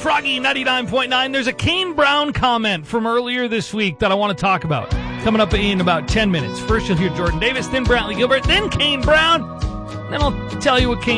Froggy 99.9. There's a Kane Brown comment from earlier this week that I want to talk about. Coming up in about 10 minutes. First, you'll hear Jordan Davis, then Brantley Gilbert, then Kane Brown. Then I'll tell you what Kane